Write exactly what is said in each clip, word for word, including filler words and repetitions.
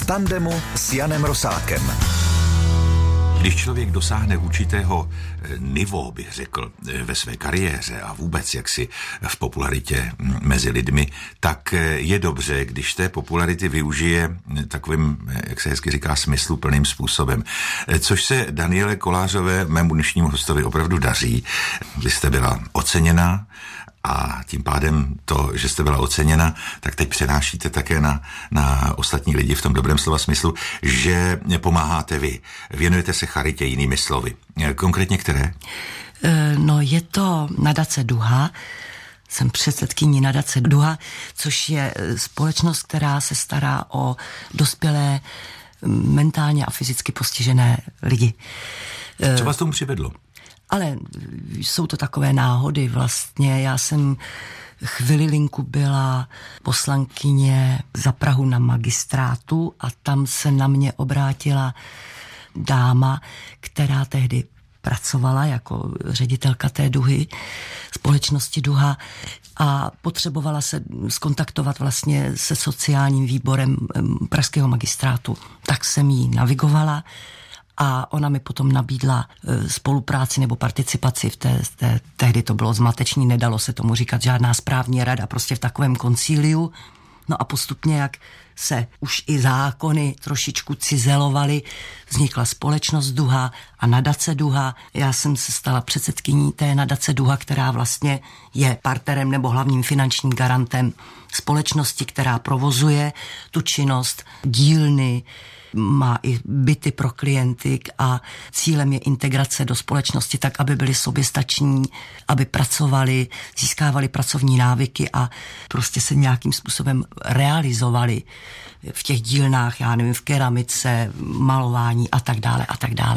tandemu s Janem Rosákem. Když člověk dosáhne určitého nivo, bych řekl, ve své kariéře a vůbec jaksi v popularitě mezi lidmi, tak je dobře, když té popularity využije takovým, jak se hezky říká, smysluplným způsobem. Což se Daniele Kolářové, mému dnešnímu hostovi, opravdu daří. Vy jste byla oceněna a tím pádem to, že jste byla oceněna, tak teď přenášíte také na, na ostatní lidi v tom dobrém slova smyslu, že pomáháte vy. Věnujete se charitě, jinými slovy. Konkrétně které? No je to nadace Duha. Jsem předsedkyní nadace Duha, což je společnost, která se stará o dospělé mentálně a fyzicky postižené lidi. Co vás tomu přivedlo? Ale jsou to takové náhody vlastně. Já jsem chvilinku byla poslankyně za Prahu na magistrátu a tam se na mě obrátila dáma, která tehdy pracovala jako ředitelka té Duhy, společnosti Duha, a potřebovala se skontaktovat vlastně se sociálním výborem pražského magistrátu. Tak jsem jí navigovala a ona mi potom nabídla spolupráci nebo participaci v té, té, tehdy to bylo zmateční, nedalo se tomu říkat žádná správní rada, prostě v takovém koncíliu. No a postupně, jak se už i zákony trošičku cizelovaly, vznikla společnost Duha a nadace Duha. Já jsem se stala předsedkyní té nadace Duha, která vlastně je partnerem nebo hlavním finančním garantem společnosti, která provozuje tu činnost, dílny, má i byty pro klienty a cílem je integrace do společnosti tak, aby byli soběstační, aby pracovali, získávali pracovní návyky a prostě se nějakým způsobem realizovali v těch dílnách, já nevím, v keramice, malování a tak dále a tak dále.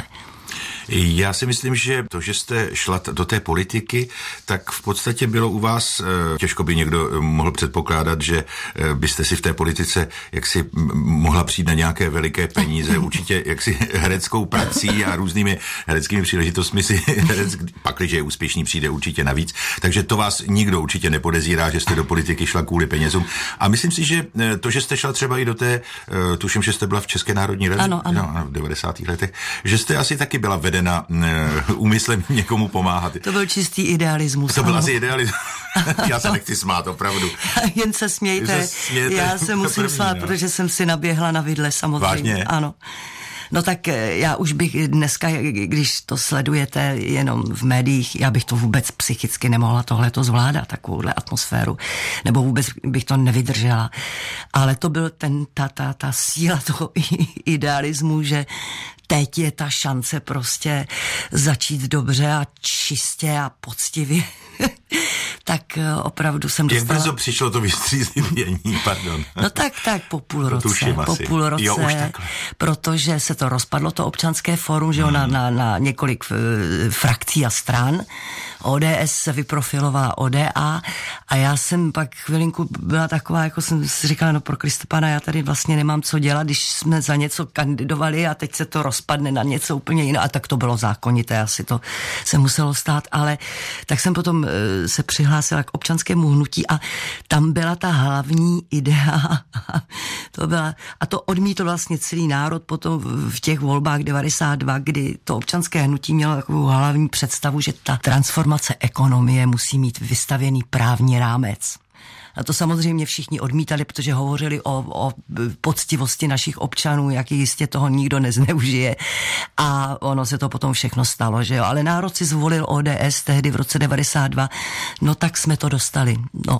Já si myslím, že to, že jste šla do té politiky, tak v podstatě bylo u vás, těžko by někdo mohl předpokládat, že byste si v té politice jaksi mohla přijít na nějaké veliké peníze, určitě jaksi hereckou prací a různými hereckými příležitostmi si herec, pakliže je úspěšný, přijde určitě navíc. Takže to vás nikdo určitě nepodezírá, že jste do politiky šla kvůli penězům. A myslím si, že to, že jste šla třeba i do té, tuším, že jste byla v České národní radě, ano, ano. No, v devadesátých letech, že jste asi taky byla vedena úmyslem někomu pomáhat. To byl čistý idealismus. To byl asi idealismus. Já se nechci smát, opravdu. Jen se smějte. Se smějte. Já se musím první, smát, no. Protože jsem si naběhla na vidle samozřejmě. Vážně? Ano. No tak já už bych dneska, když to sledujete jenom v médiích, já bych to vůbec psychicky nemohla tohleto zvládat, takovouhle atmosféru, nebo vůbec bych to nevydržela. Ale to byl ten, ta, ta, ta síla toho idealismu, že teď je ta šance prostě začít dobře a čistě a poctivě. Tak opravdu jsem dostala... Jak brzo přišlo to vystřízlivění, pardon. No tak, tak po půl roce, po půl roce, jo, protože se to rozpadlo, to občanské fórum, že jo, hmm. na, na, na několik frakcí a stran. O D S se vyprofilovala O D A a já jsem pak chvilinku byla taková, jako jsem si říkala, no pro Kristopana, já tady vlastně nemám co dělat, když jsme za něco kandidovali a teď se to rozpadne na něco úplně jiného. A tak to bylo zákonité, asi to se muselo stát, ale tak jsem potom se přihlásila k občanskému hnutí a tam byla ta hlavní idea. To byla, a to odmítl vlastně celý národ potom v těch volbách devadesát dva, kdy to občanské hnutí mělo takovou hlavní představu, že ta transformace ekonomie musí mít vystavěný právní rámec. A to samozřejmě všichni odmítali, protože hovořili o, o poctivosti našich občanů, jak jistě toho nikdo nezneužije. A ono se to potom všechno stalo, že jo. Ale národ si zvolil O D S tehdy v roce devadesát dva, no tak jsme to dostali. No.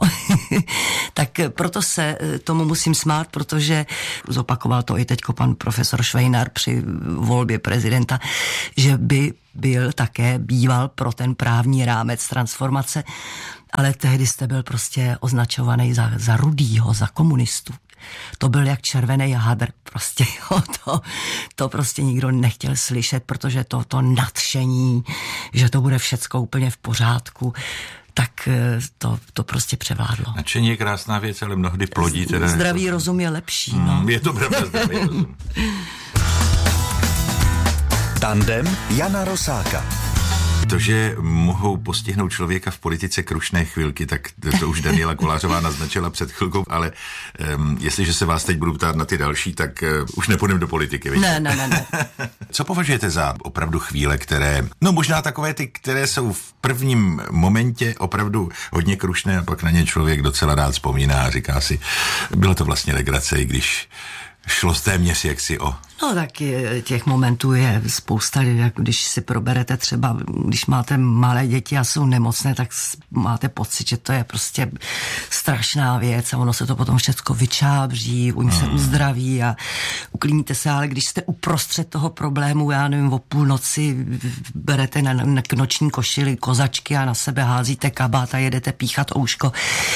Tak proto se tomu musím smát, protože zopakoval to i teďko pan profesor Švejnar při volbě prezidenta, že by byl také býval pro ten právní rámec transformace, ale tehdy jste byl prostě označovaný za, za rudýho, za komunistu. To byl jak červený hadr, prostě, jo, to, to prostě nikdo nechtěl slyšet, protože to, to nadšení, že to bude všecko úplně v pořádku, tak to, to prostě převládlo. Nadšení je krásná věc, ale mnohdy plodí. Teda zdravý rozum je lepší, no. Mm, je to pravda, zdravý rozum. Tandem Jana Rosáka. To, že mohou postihnout člověka v politice krušné chvilky, tak to, to už Daniela Kolářová naznačila před chvilkou, ale um, jestliže se vás teď budu ptát na ty další, tak uh, už nepůjdem do politiky. Víte? Ne, ne, ne, ne. Co považujete za opravdu chvíle, které, no možná takové ty, které jsou v prvním momentě opravdu hodně krušné a pak na ně člověk docela rád vzpomíná a říká si, bylo to vlastně legrace, i když šlo téměř jaksi o... No tak těch momentů je spousta, jak když si proberete třeba, když máte malé děti a jsou nemocné, tak máte pocit, že to je prostě strašná věc a ono se to potom všechno vyčábří, oni se uzdraví a uklidníte se, ale když jste uprostřed toho problému, já nevím, o půlnoci berete na, na noční košili kozačky a na sebe házíte kabát a jedete píchat ouško,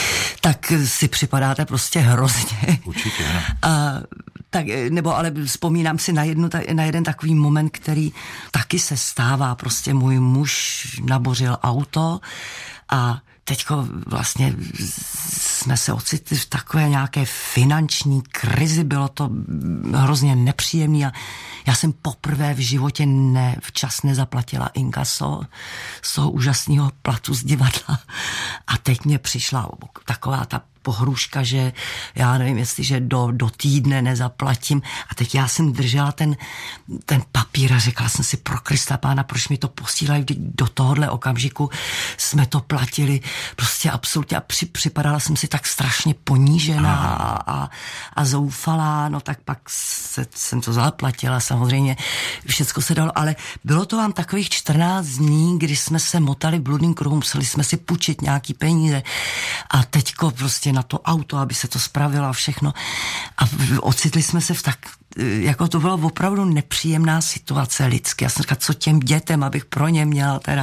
tak si připadáte prostě hrozně. Určitě, ne? A tak, nebo ale vzpomínám si na, jednu, na jeden takový moment, který taky se stává. Prostě můj muž nabořil auto a teďko vlastně jsme se ocitli v takové nějaké finanční krizi, bylo to hrozně nepříjemné a já jsem poprvé v životě ne, včas nezaplatila inkaso z toho úžasného platu z divadla a teď mě přišla taková ta pohrůžka, že já nevím, jestliže do, do týdne nezaplatím. A teď já jsem držela ten, ten papír a řekla jsem si, pro Krista Pána, proč mi to posílají do tohohle okamžiku. Jsme to platili prostě absolutně a při, připadala jsem si tak strašně ponížená a, a, a zoufalá. No tak pak se, jsem to zaplatila, samozřejmě všecko se dalo, ale bylo to vám takových čtrnáct dní, kdy jsme se motali v bludným kruhu, museli jsme si půjčit nějaký peníze a teďko prostě na to auto, aby se to spravilo a všechno. A ocitli jsme se v tak, jako to byla opravdu nepříjemná situace lidsky. Já jsem říkala, co těm dětem, abych pro ně měla teda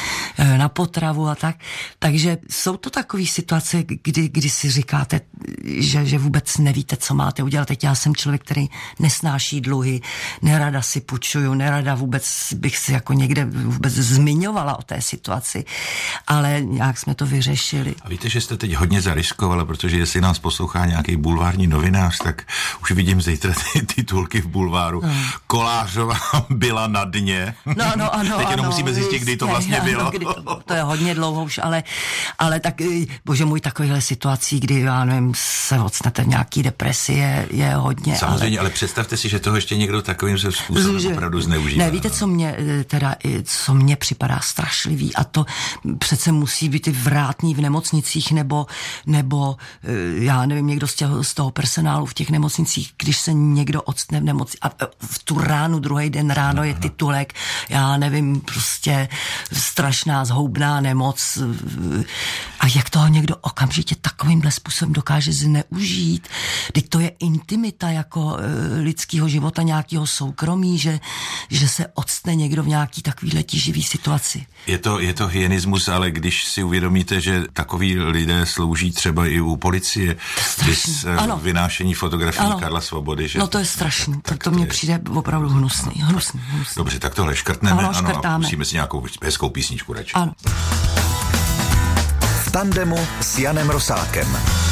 na potravu a tak. Takže jsou to takové situace, kdy, kdy si říkáte, že, že vůbec nevíte, co máte udělat. Teď já jsem člověk, který nesnáší dluhy, nerada si půjčuju, nerada vůbec bych si jako někde vůbec zmiňovala o té situaci, ale nějak jsme to vyřešili. A víte, že jste teď hodně zariskovala, protože jestli nás poslouchá nějaký bulvární novinář, tak už vidím zítra ty titulky v bulváru. No. Kolářová byla na dně. No, no, ano, teď jenom ano, musíme zjistit, kdy to vlastně ano, bylo. Kdy to, to je hodně dlouho už, ale, ale tak, bože můj, takovýhle situací, kdy, já nevím, se odstnete v nějaký depresi, je, je hodně. Samozřejmě, ale... ale představte si, že toho ještě někdo takovým způsobem že, opravdu zneužívá. Ne, víte, co mě teda, co mě připadá strašlivý a to přece musí být i vrátní v nemocnicích nebo, nebo já nevím, někdo z, těho, z toho personálu v těch nemocnicích, když se někdo odstne v nemoci a v tu ránu, druhý den ráno je titulek, já nevím, prostě strašná zhoubná nemoc a jak toho někdo okamžitě takovýmhle způsobem dokáže zneužít. Teď to je intimita jako e, lidského života, nějakého soukromí, že, že se odstne někdo v nějaký takovýhle tíživý situaci. Je to, je to hyenismus, ale když si uvědomíte, že takový lidé slouží třeba i u policie, bez vynášení fotografií ano. Karla Svobody. Že no to je strašný, to, to mně přijde opravdu hnusný, hnusný, hnusný. Dobře, tak tohle škrtneme ano, ano, a pustíme si nějakou hezkou písničku radši. Ano. V tandemu s Janem Rosákem.